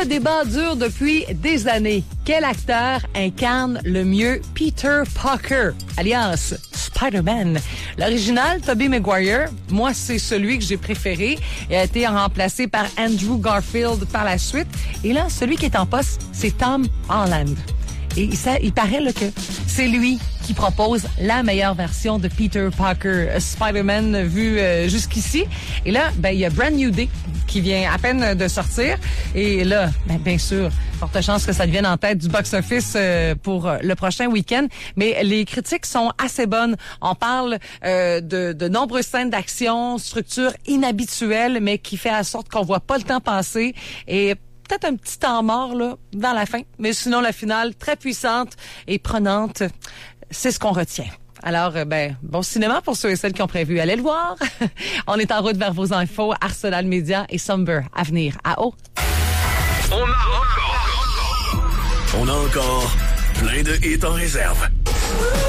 débat dure depuis des années. Quel acteur incarne le mieux Peter Parker, alias Spider-Man? L'original, Tobey Maguire, moi, c'est celui que j'ai préféré. Il a été remplacé par Andrew Garfield par la suite. Et là, celui qui est en poste, c'est Tom Holland. Et ça, il paraît là, que c'est lui qui propose la meilleure version de Peter Parker, Spider-Man vu jusqu'ici. Et là, il y a Brand New Day qui vient à peine de sortir. Et là, bien sûr, forte chance que ça devienne en tête du box-office pour le prochain week-end. Mais les critiques sont assez bonnes. On parle de nombreuses scènes d'action, structure inhabituelle, mais qui fait en sorte qu'on voit pas le temps passer. Et peut-être un petit temps mort là dans la fin, mais sinon la finale très puissante et prenante, c'est ce qu'on retient. Alors, bon cinéma pour ceux et celles qui ont prévu. Allez le voir. On est en route vers vos infos, Arsenal Media et Somber à venir. À haut. On a encore plein de hits en réserve.